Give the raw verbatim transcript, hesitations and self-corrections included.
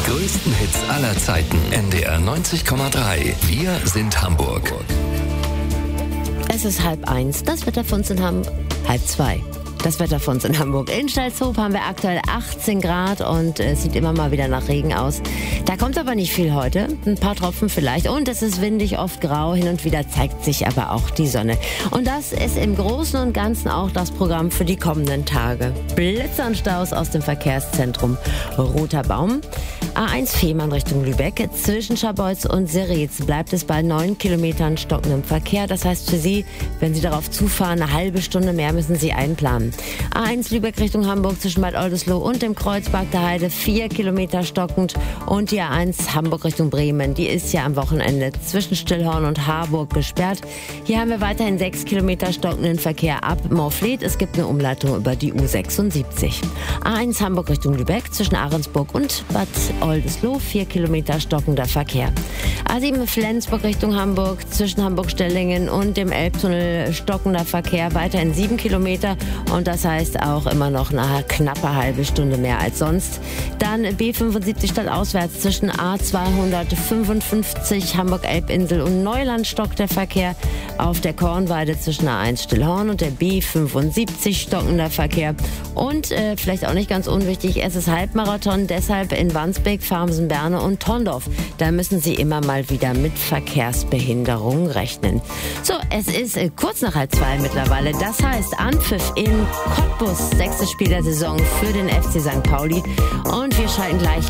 größten Hits aller Zeiten. N D R neunzig Komma drei. Wir sind Hamburg. Es ist halb eins. Das Wetter von uns in Hamburg. Halb zwei. Das Wetter von uns in Hamburg. In Stalzhoop haben wir aktuell achtzehn Grad und es sieht immer mal wieder nach Regen aus. Da kommt aber nicht viel heute. Ein paar Tropfen vielleicht. Und es ist windig, oft grau. Hin und wieder zeigt sich aber auch die Sonne. Und das ist im Großen und Ganzen auch das Programm für die kommenden Tage. Blitze und Staus aus dem Verkehrszentrum Roter Baum. A eins Fehmarn Richtung Lübeck. Zwischen Scharbeutz und Seretz bleibt es bei neun Kilometern stockendem Verkehr. Das heißt für Sie, wenn Sie darauf zufahren, eine halbe Stunde mehr müssen Sie einplanen. A eins Lübeck Richtung Hamburg zwischen Bad Oldesloe und dem Kreuzberg der Heide vier Kilometer stockend. Und die A eins Hamburg Richtung Bremen, die ist ja am Wochenende zwischen Stillhorn und Harburg gesperrt. Hier haben wir weiterhin sechs Kilometer stockenden Verkehr ab Morfleet. Es gibt eine Umleitung über die U sechsundsiebzig. A eins Hamburg Richtung Lübeck zwischen Ahrensburg und Bad Oldesloe vier Kilometer stockender Verkehr. A sieben Flensburg Richtung Hamburg zwischen Hamburg-Stellingen und dem Elbtunnel stockender Verkehr. Weiterhin sieben Kilometer. Und das heißt auch immer noch eine knappe halbe Stunde mehr als sonst. Dann B fünfundsiebzig stadtauswärts zwischen A zweihundertfünfundfünfzig Hamburg-Elbinsel und Neuland stockt der Verkehr. Auf der Kornweide zwischen A eins Stillhorn und der B fünfundsiebzig stockender Verkehr. Und äh, vielleicht auch nicht ganz unwichtig, es ist Halbmarathon, deshalb in Wandsbek, Farmsen, Berne und Tondorf. Da müssen Sie immer mal wieder mit Verkehrsbehinderungen rechnen. So, es ist äh, kurz nach halb zwei mittlerweile. Das heißt Anpfiff in Cottbus, sechstes Spiel der Saison für den F C Sankt Pauli. Und wir schalten gleich